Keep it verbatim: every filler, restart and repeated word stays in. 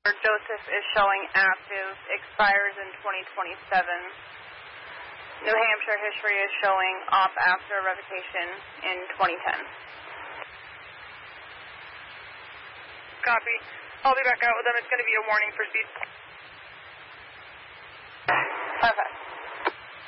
for Joseph is showing active, expires in twenty twenty-seven. New Hampshire history is showing off after revocation in twenty ten. Copy. I'll be back out with them. It's going to be a warning for speed. Perfect.